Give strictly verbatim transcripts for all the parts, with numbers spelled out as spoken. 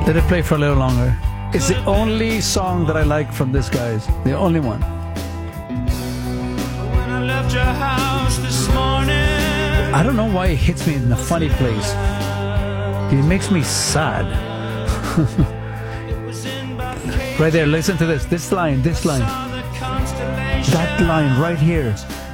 Let it play for a little longer. It's the only song that I like from this guy's. The only one. When I left your house this morning, I don't know why it hits me in a funny place. It makes me sad. Right there, listen to this. This line, this line. That line right here.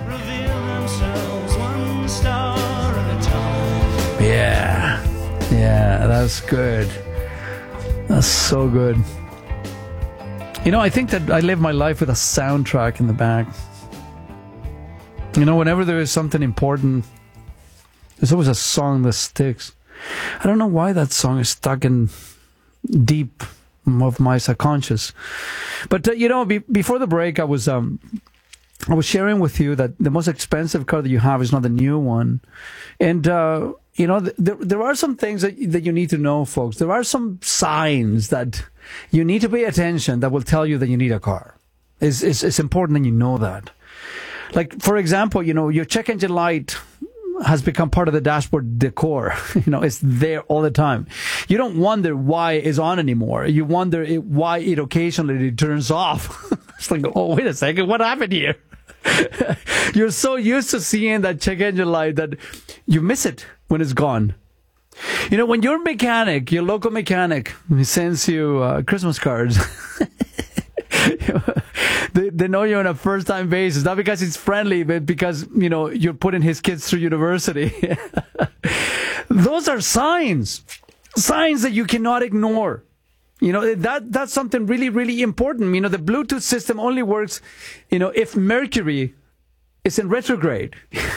Yeah. Yeah, that's good. That's so good. You know, I think that I live my life with a soundtrack in the back. You know, whenever there is something important, there's always a song that sticks. I don't know why that song is stuck in deep of my subconscious. But, uh, you know, be, before the break, I was um, I was sharing with you that the most expensive car that you have is not the new one. And, uh, you know, th- there, there are some things that, that you need to know, folks. There are some signs that you need to pay attention that will tell you that you need a car. It's, it's, it's important that you know that. Like, for example, you know, your check engine light has become part of the dashboard decor. You know, it's there all the time. You don't wonder why it's on anymore. You wonder it, why it occasionally turns off. It's like, oh, wait a second, what happened here? You're so used to seeing that check engine light that you miss it when it's gone. You know, when your mechanic, your local mechanic, he sends you uh, Christmas cards, they, they know you on a first-time basis, not because it's friendly, but because, you know, you're putting his kids through university. Those are signs, signs that you cannot ignore. You know, that that's something really, really important. You know, the Bluetooth system only works, you know, if Mercury is in retrograde.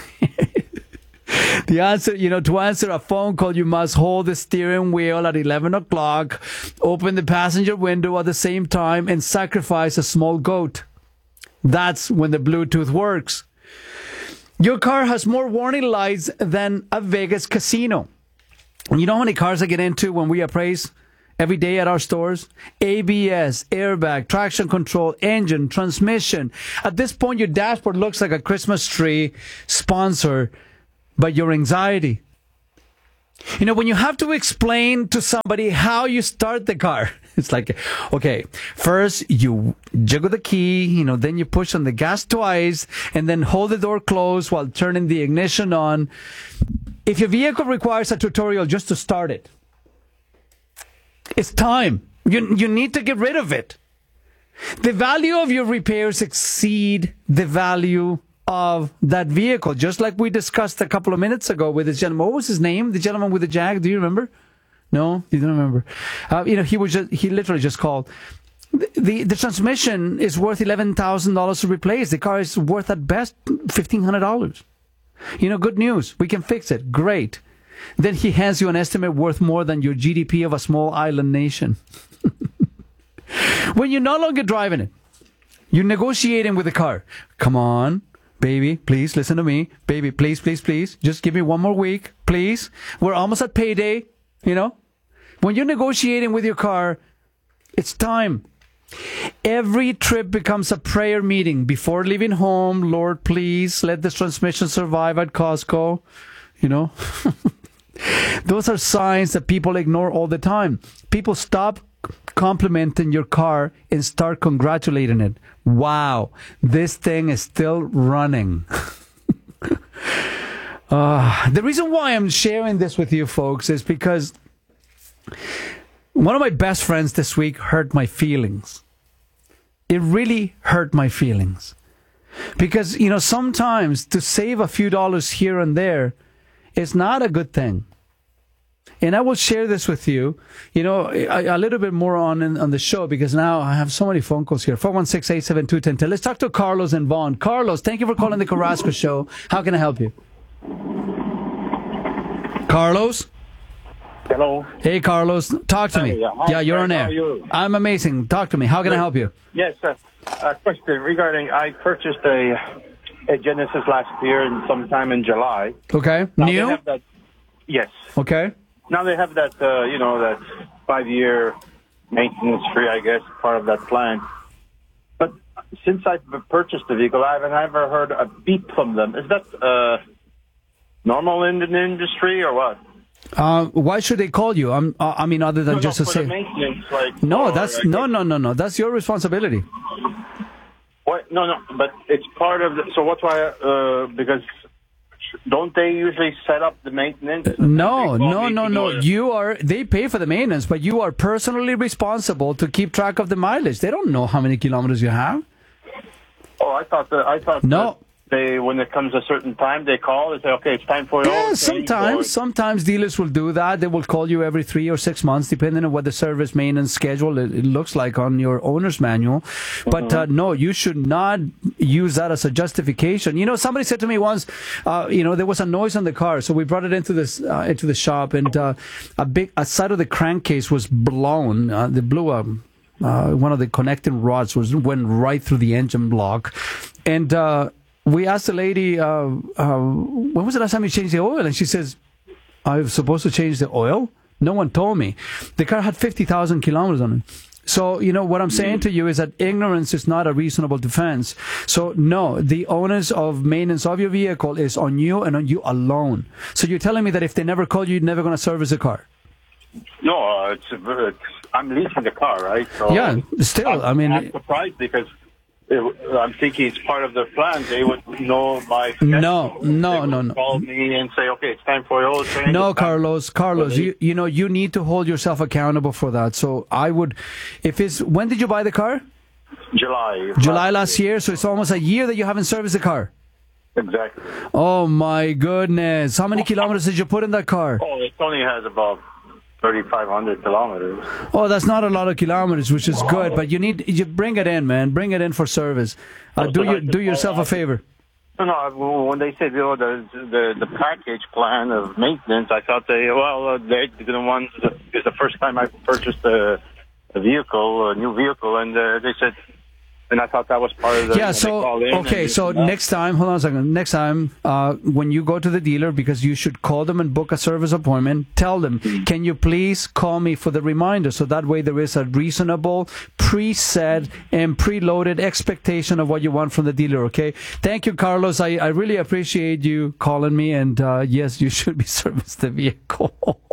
The answer, you know, to answer a phone call, you must hold the steering wheel at eleven o'clock, open the passenger window at the same time, and sacrifice a small goat. That's when the Bluetooth works. Your car has more warning lights than a Vegas casino. You know how many cars I get into when we appraise every day at our stores? A B S, airbag, traction control, engine, transmission. At this point, your dashboard looks like a Christmas tree sponsored by your anxiety. You know, when you have to explain to somebody how you start the car, it's like, okay, first you jiggle the key, you know, then you push on the gas twice, and then hold the door closed while turning the ignition on. If your vehicle requires a tutorial just to start it, it's time. You, you need to get rid of it. The value of your repairs exceed the value of that vehicle, just like we discussed a couple of minutes ago with this gentleman. What was his name? The gentleman with the Jag. Do you remember? No, you don't remember. Uh, you know, he was just, he literally just called. The, the, the transmission is worth eleven thousand dollars to replace. The car is worth at best fifteen hundred dollars. You know, good news. We can fix it. Great. Then he hands you an estimate worth more than your G D P of a small island nation. When you're no longer driving it, you're negotiating with the car. Come on, baby, please listen to me. Baby, please, please, please. Just give me one more week, please. We're almost at payday, you know. When you're negotiating with your car, it's time. Every trip becomes a prayer meeting. Before leaving home, Lord, please let this transmission survive at Costco. You know, those are signs that people ignore all the time. People stop complimenting your car and start congratulating it. Wow, this thing is still running. uh, the reason why I'm sharing this with you folks is because one of my best friends this week hurt my feelings. It really hurt my feelings. Because, you know, sometimes to save a few dollars here and there is not a good thing. And I will share this with you, you know, a, a little bit more on on the show, because now I have so many phone calls here. four one six, eight seven two, one zero one zero. Let's talk to Carlos and Vaughn. Carlos, thank you for calling the Carrasco Show. How can I help you? Carlos? Hello. Hey, Carlos. Talk to me. Hey, uh, yeah, you're on air. How are you? I'm amazing. Talk to me. How can I help you? Yes, uh, a question regarding, I purchased a, a Genesis last year and sometime in July. Okay. Now New? they have that, yes. Okay. Now they have that, uh, you know, that five-year maintenance free, I guess, part of that plan. But since I've purchased the vehicle, I haven't ever heard a beep from them. Is that uh, normal in the industry or what? Uh, why should they call you? Um, uh, I mean, other than No, just no, to for the say. maintenance, like, No, or, that's like, no, no, no, no. That's your responsibility. What? No, no, but it's part of the. So what's why? Uh, because don't they usually set up the maintenance? No, They call no, me no, to no. do it. You are. They pay for the maintenance, but you are personally responsible to keep track of the mileage. They don't know how many kilometers you have. Oh, I thought that. I thought No. that they, when it comes a certain time, they call and say, "Okay, it's time for your Yeah, oil change," sometimes, or- sometimes dealers will do that. They will call you every three or six months, depending on what the service maintenance schedule it, it looks like on your owner's manual. But uh, no, you should not use that as a justification. You know, somebody said to me once, uh, you know, there was a noise on the car, so we brought it into this uh, into the shop, and uh, a big a side of the crankcase was blown. Uh, they blew a. Uh, one of the connecting rods was went right through the engine block, and uh, we asked the lady, uh, uh, when was the last time you changed the oil? And she says, I was supposed to change the oil? No one told me. The car had fifty thousand kilometers on it. So, you know, what I'm saying to you is that ignorance is not a reasonable defense. So, no, the onus of maintenance of your vehicle is on you and on you alone. So you're telling me that if they never call you, you're never going to service the car? No, uh, it's, it's I'm leasing the car, right? So Yeah, still, I I'm, mean- I'm surprised because it, I'm thinking it's part of their plan. They would know my schedule. No, no, They would no, no. Call me and say, "Okay, it's time for your oil change." No, It's time- Carlos, Carlos, you, you know, you need to hold yourself accountable for that. So I would, if it's, when did you buy the car? July. July last year, so it's almost a year that you haven't serviced the car. Exactly. Oh my goodness. How many kilometers did you put in that car? Oh, it only has about thirty-five hundred kilometers. Oh, that's not a lot of kilometers, which is good, but you need, you bring it in, man. Bring it in for service. Uh, do you, do yourself a favor. No, no. When they said, you know, the the the package plan of maintenance, I thought they well, uh, they the ones. It's the first time I purchased a, a vehicle, a new vehicle, and uh, they said, and I thought that was part of the. Yeah, so, okay, so next time, hold on a second. Next time, uh, when you go to the dealer, because you should call them and book a service appointment, tell them, can you please call me for the reminder? So that way there is a reasonable, preset, and preloaded expectation of what you want from the dealer, okay? Thank you, Carlos. I, I really appreciate you calling me, and uh, yes, you should be serviced the vehicle.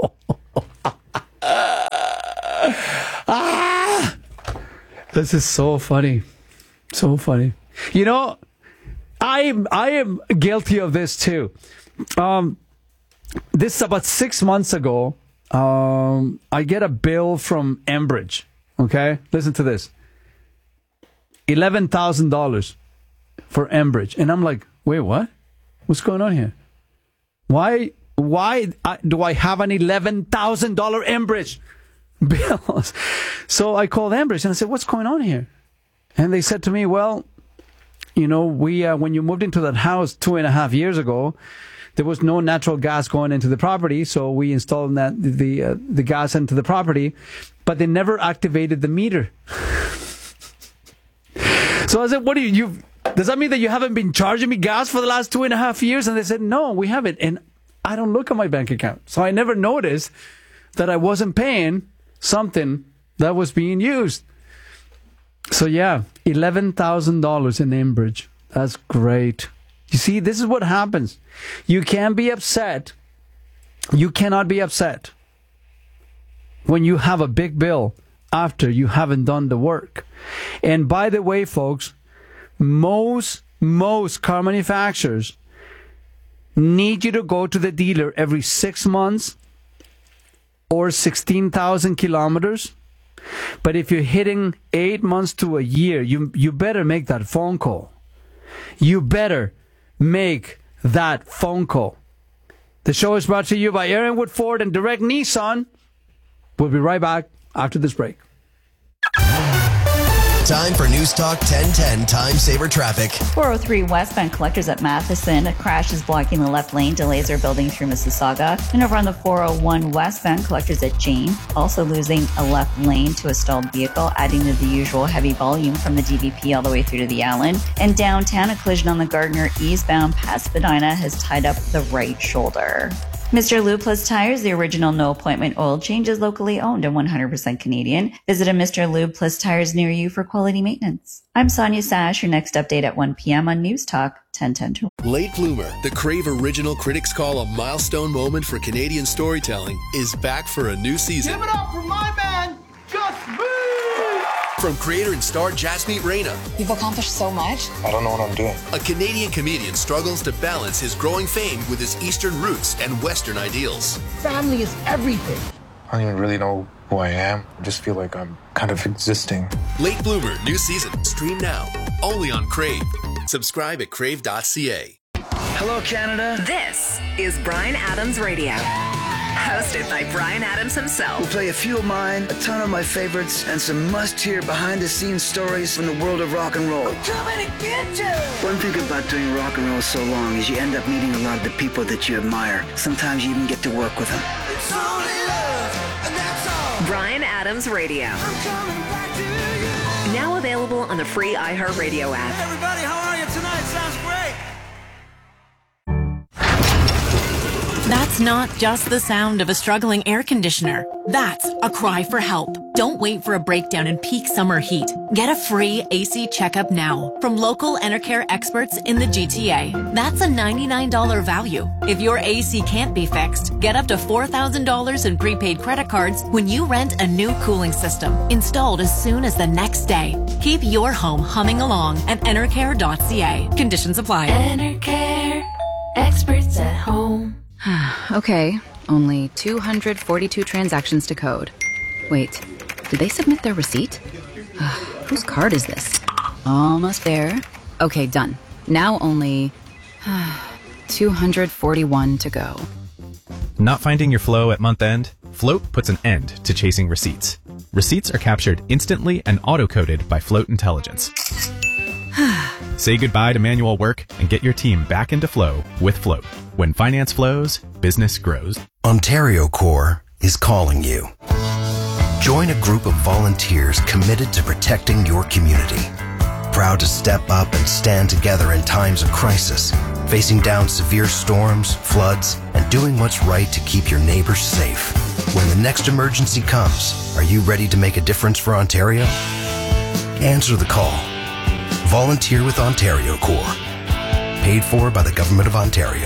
ah! This is so funny. So funny. You know, I am I am guilty of this too. Um, this is about six months ago. Um, I get a bill from Enbridge. Okay, listen to this. Eleven thousand dollars for Enbridge, and I'm like, wait, what? What's going on here? Why? Why I, do I have an eleven thousand dollar Enbridge bill? So I called Enbridge and I said, what's going on here? And they said to me, well, you know, we uh, when you moved into that house two and a half years ago, there was no natural gas going into the property, so we installed that the uh, the gas into the property, but they never activated the meter. So I said, what do you, you, does that mean that you haven't been charging me gas for the last two and a half years? And they said, no, we haven't. And I don't look at my bank account. So I never noticed that I wasn't paying something that was being used. So yeah, eleven thousand dollars in Enbridge. That's great. You see, this is what happens. You can be upset. You cannot be upset when you have a big bill after you haven't done the work. And by the way, folks, most, most car manufacturers need you to go to the dealer every six months or sixteen thousand kilometers. But if you're hitting eight months to a year, you you better make that phone call. You better make that phone call. The show is brought to you by Aaron Wood Ford and Direct Nissan. We'll be right back after this break. Time for News Talk ten ten Time Saver Traffic. four oh three westbound collectors at Matheson. A crash is blocking the left lane. Delays are building through Mississauga. And over on the four oh one westbound collectors at Jane. Also losing a left lane to a stalled vehicle, adding to the usual heavy volume from the D V P all the way through to the Allen. And downtown, a collision on the Gardner eastbound past Spadina has tied up the right shoulder. Mister Lube Plus Tires, the original no-appointment oil change, is locally owned and one hundred percent Canadian. Visit a Mister Lube Plus Tires near you for quality maintenance. I'm Sonia Sash. Your next update at one p.m. on News Talk ten ten. Late Bloomer, the Crave original critics call a milestone moment for Canadian storytelling, is back for a new season. Give it up for my man, Gus B! From creator and star Jasmeet Reyna. You've accomplished so much. I don't know what I'm doing. A Canadian comedian struggles to balance his growing fame with his Eastern roots and Western ideals. Family is everything. I don't even really know who I am. I just feel like I'm kind of existing. Late Bloomer, new season. Stream now. Only on Crave. Subscribe at crave dot c a. Hello, Canada. This is Bryan Adams Radio. Hosted by Bryan Adams himself. We'll play a few of mine, a ton of my favorites, and some must-hear behind-the-scenes stories from the world of rock and roll. I'm coming to get you! One thing about doing rock and roll so long is you end up meeting a lot of the people that you admire. Sometimes you even get to work with them. It's only love, and that's all. Bryan Adams Radio. I'm coming back to you. Now available on the free iHeartRadio app. Hey everybody, how are you tonight? Sounds great. That's not just the sound of a struggling air conditioner. That's a cry for help. Don't wait for a breakdown in peak summer heat. Get a free A C checkup now from local Enercare experts in the G T A. That's a ninety-nine dollars value. If your A C can't be fixed, get up to four thousand dollars in prepaid credit cards when you rent a new cooling system, installed as soon as the next day. Keep your home humming along at enercare dot c a. Conditions apply. Enercare, experts at home. Okay, only two hundred forty-two transactions to code. Wait, did they submit their receipt? Uh, whose card is this? Almost there. Okay, done. Now only two hundred forty-one to go. Not finding your flow at month end? Float puts an end to chasing receipts. Receipts are captured instantly and auto-coded by Float Intelligence. Say goodbye to manual work and get your team back into flow with Float. When finance flows, business grows. Ontario Corps is calling you. Join a group of volunteers committed to protecting your community. Proud to step up and stand together in times of crisis, facing down severe storms, floods, and doing what's right to keep your neighbors safe. When the next emergency comes, are you ready to make a difference for Ontario? Answer the call. Volunteer with Ontario Corps. Paid for by the Government of Ontario.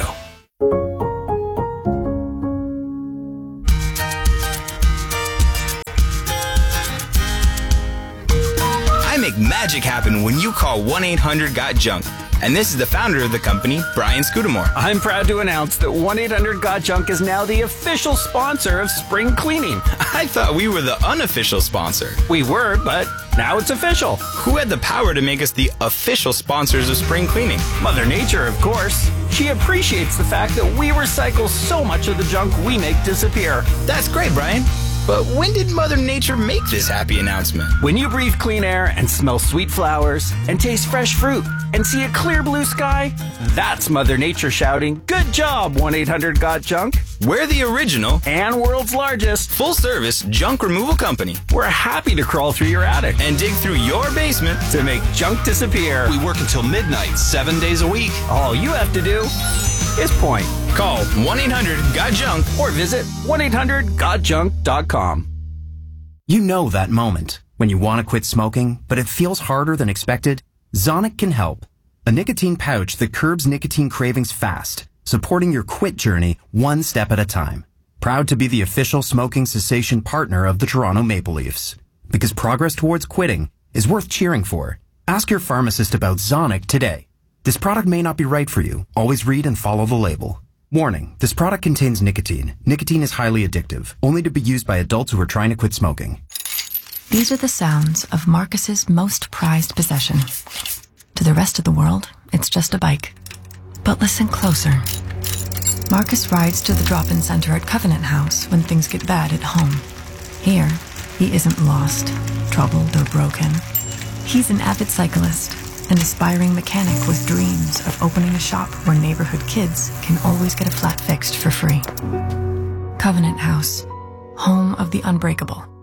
I make magic happen when you call one eight hundred got junk. And this is the founder of the company, Brian Scudamore. I'm proud to announce that one eight hundred got junk is now the official sponsor of spring cleaning. I thought we were the unofficial sponsor. We were, but now it's official. Who had the power to make us the official sponsors of spring cleaning? Mother Nature, of course. She appreciates the fact that we recycle so much of the junk we make disappear. That's great, Brian. But when did Mother Nature make this happy announcement? When you breathe clean air and smell sweet flowers and taste fresh fruit and see a clear blue sky, that's Mother Nature shouting, "Good job, one eight hundred got junk." We're the original and world's largest full-service junk removal company. We're happy to crawl through your attic and dig through your basement to make junk disappear. We work until midnight, seven days a week. All you have to do is point. Call one eight hundred got junk or visit one eight hundred got junk dot com. You know that moment when you want to quit smoking, but it feels harder than expected? Zonic can help. A nicotine pouch that curbs nicotine cravings fast, supporting your quit journey one step at a time. Proud to be the official smoking cessation partner of the Toronto Maple Leafs. Because progress towards quitting is worth cheering for. Ask your pharmacist about Zonic today. This product may not be right for you. Always read and follow the label. Warning, this product contains nicotine. Nicotine is highly addictive, only to be used by adults who are trying to quit smoking. These are the sounds of Marcus's most prized possession. To the rest of the world, it's just a bike. But listen closer. Marcus rides to the drop-in center at Covenant House when things get bad at home. Here, he isn't lost, troubled, or broken. He's an avid cyclist, an aspiring mechanic with dreams of opening a shop where neighborhood kids can always get a flat fixed for free. Covenant House, home of the unbreakable.